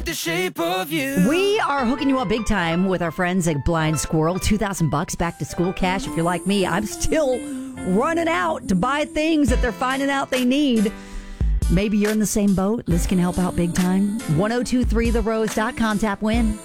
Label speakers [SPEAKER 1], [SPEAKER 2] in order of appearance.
[SPEAKER 1] with the shape of you.
[SPEAKER 2] We are hooking you up big time with our friends at Blind Squirrel. $2,000 back to school cash. If you're like me, I'm still running out to buy things that they're finding out they need. Maybe you're in the same boat. This can help out big time. 1023therose.com, tap win.